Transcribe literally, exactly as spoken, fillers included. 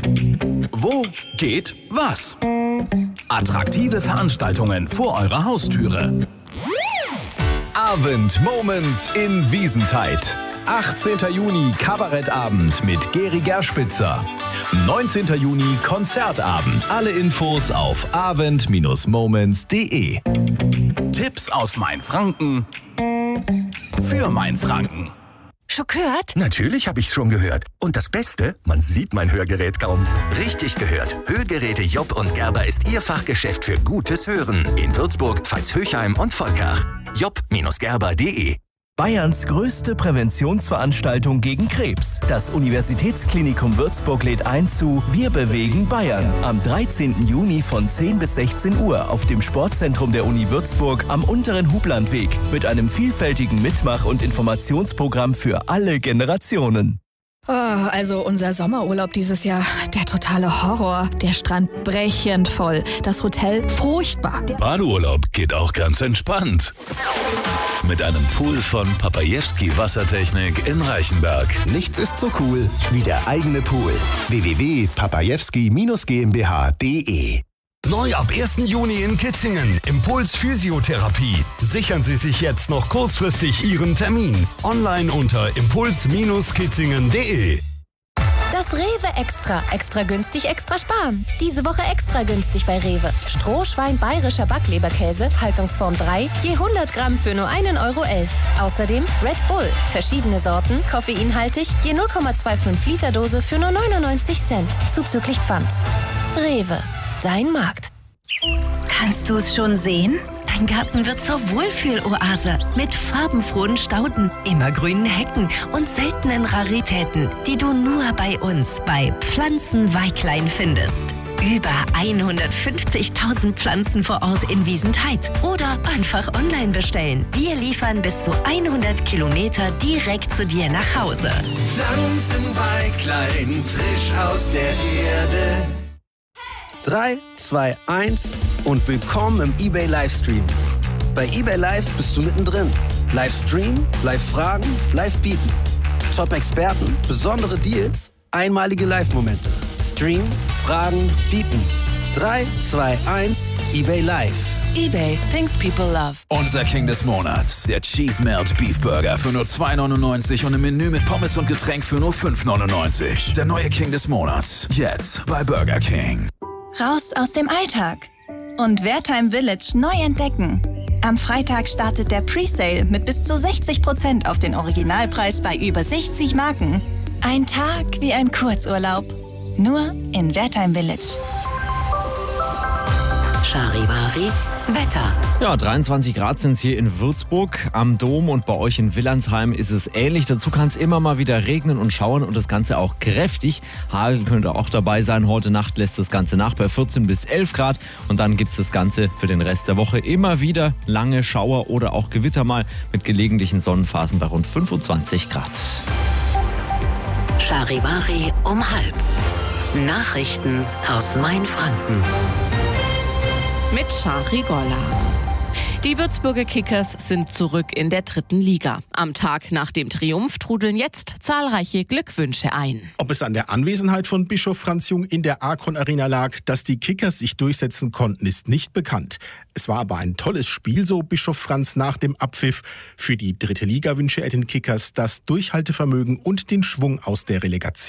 Wo geht was? Attraktive Veranstaltungen vor eurer Haustüre. Avent Moments in Wiesentheit. achtzehnten Juni Kabarettabend mit Geri Gerspitzer. neunzehnten Juni Konzertabend. Alle Infos auf avent Moments punkt de. Tipps aus Mainfranken für Mainfranken. Schon gehört? Natürlich habe ich schon gehört. Und das Beste, man sieht mein Hörgerät kaum. Richtig gehört. Hörgeräte Jopp und Gerber ist Ihr Fachgeschäft für gutes Hören. In Würzburg, Pfalz-Höchheim und Volkach. jopp Gerber punkt de. Bayerns größte Präventionsveranstaltung gegen Krebs. Das Universitätsklinikum Würzburg lädt ein zu Wir bewegen Bayern am dreizehnten Juni von zehn bis sechzehn Uhr auf dem Sportzentrum der Uni Würzburg am unteren Hublandweg mit einem vielfältigen Mitmach- und Informationsprogramm für alle Generationen. Oh, also unser Sommerurlaub dieses Jahr, der totale Horror. Der Strand brechend voll, das Hotel furchtbar. Badeurlaub geht auch ganz entspannt. Mit einem Pool von Papajewski Wassertechnik in Reichenberg. Nichts ist so cool wie der eigene Pool. w w w punkt papajewski gmbh punkt de. Neu ab ersten Juni in Kitzingen. Impuls Physiotherapie. Sichern Sie sich jetzt noch kurzfristig Ihren Termin. Online unter impuls kitzingen punkt de. Das Rewe Extra. Extra günstig, extra sparen. Diese Woche extra günstig bei Rewe. Strohschwein bayerischer Backleberkäse, Haltungsform drei, je hundert Gramm für nur einen Euro elf. Außerdem Red Bull. Verschiedene Sorten, koffeinhaltig, je null Komma fünfundzwanzig Liter Dose für nur neunundneunzig Cent. Zuzüglich Pfand. Rewe. Dein Markt. Kannst du es schon sehen? Dein Garten wird zur Wohlfühloase mit farbenfrohen Stauden, immergrünen Hecken und seltenen Raritäten, die du nur bei uns bei Pflanzenweiklein findest. Über hundertfünfzigtausend Pflanzen vor Ort in Wiesentheit. Oder einfach online bestellen. Wir liefern bis zu hundert Kilometer direkt zu dir nach Hause. Pflanzenweiklein, frisch aus der Erde. drei, zwei, eins und willkommen im eBay Livestream. Bei eBay Live bist du mittendrin. Livestream, Live-Fragen, Live-Bieten. Top-Experten, besondere Deals, einmalige Live-Momente. Stream, Fragen, Bieten. drei, zwei, eins, eBay Live. eBay, things people love. Unser King des Monats, der Cheese Melt Beef Burger für nur zwei neunundneunzig und ein Menü mit Pommes und Getränk für nur fünf neunundneunzig. Der neue King des Monats, jetzt bei Burger King. Raus aus dem Alltag und Wertheim Village neu entdecken. Am Freitag startet der Presale mit bis zu sechzig Prozent auf den Originalpreis bei über sechzig Marken. Ein Tag wie ein Kurzurlaub. Nur in Wertheim Village. Charivari Wetter. Ja, dreiundzwanzig Grad sind es hier in Würzburg am Dom und bei euch in Willandsheim ist es ähnlich. Dazu kann es immer mal wieder regnen und schauern und das Ganze auch kräftig. Hagel könnte auch dabei sein. Heute Nacht lässt das Ganze nach bei vierzehn bis elf Grad und dann gibt es das Ganze für den Rest der Woche immer wieder lange Schauer oder auch Gewitter mal mit gelegentlichen Sonnenphasen bei rund fünfundzwanzig Grad. Charivari um halb. Nachrichten aus Mainfranken. Mit Shari Golla. Die Würzburger Kickers sind zurück in der dritten Liga. Am Tag nach dem Triumph trudeln jetzt zahlreiche Glückwünsche ein. Ob es an der Anwesenheit von Bischof Franz Jung in der Arcon Arena lag, dass die Kickers sich durchsetzen konnten, ist nicht bekannt. Es war aber ein tolles Spiel, so Bischof Franz nach dem Abpfiff. Für die dritte Liga wünsche er den Kickers das Durchhaltevermögen und den Schwung aus der Relegation.